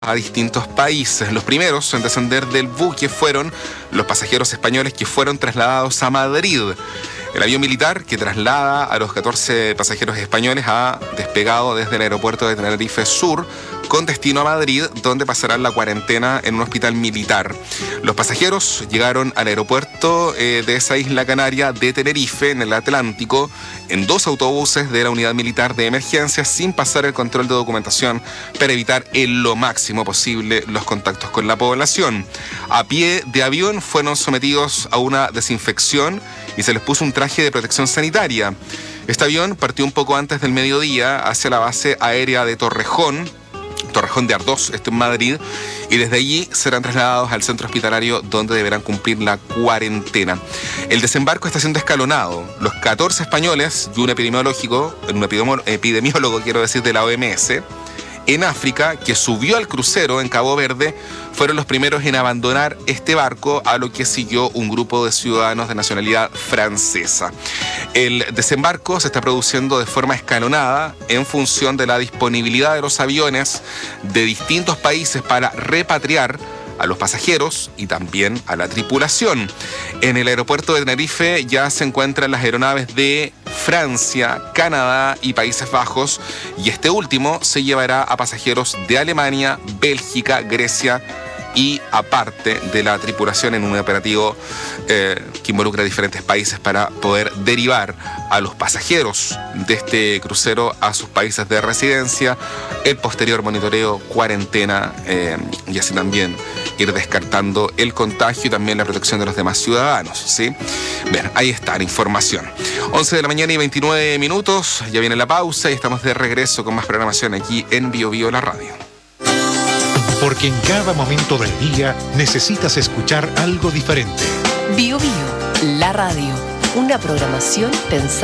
a distintos países. Los primeros en descender del buque fueron los pasajeros españoles que fueron trasladados a Madrid. El avión militar que traslada a los 14 pasajeros españoles ha despegado desde el aeropuerto de Tenerife Sur con destino a Madrid, donde pasarán la cuarentena en un hospital militar. Los pasajeros llegaron al aeropuerto de esa isla canaria de Tenerife, en el Atlántico, en 2 autobuses de la unidad militar de emergencia, sin pasar el control de documentación para evitar en lo máximo posible los contactos con la población. A pie de avión fueron sometidos a una desinfección y se les puso un traje de protección sanitaria. Este avión partió un poco antes del mediodía hacia la base aérea de Torrejón de Ardós, esto en Madrid, y desde allí serán trasladados al centro hospitalario donde deberán cumplir la cuarentena. El desembarco está siendo escalonado. Los 14 españoles y un epidemiólogo, quiero decir, de la OMS, en África, que subió al crucero en Cabo Verde, fueron los primeros en abandonar este barco, a lo que siguió un grupo de ciudadanos de nacionalidad francesa. El desembarco se está produciendo de forma escalonada en función de la disponibilidad de los aviones de distintos países para repatriar a los pasajeros y también a la tripulación. En el aeropuerto de Tenerife ya se encuentran las aeronaves de Francia, Canadá y Países Bajos, y este último se llevará a pasajeros de Alemania, Bélgica, Grecia y aparte de la tripulación en un operativo que involucra a diferentes países para poder derivar a los pasajeros de este crucero a sus países de residencia, el posterior monitoreo, cuarentena y así también ir descartando el contagio y también la protección de los demás ciudadanos, ¿sí? Bien, ahí está la información. 11 de la mañana y 29 minutos, ya viene la pausa y estamos de regreso con más programación aquí en Bio Bio, la radio. Porque en cada momento del día necesitas escuchar algo diferente. Bio Bio, la radio, una programación pensada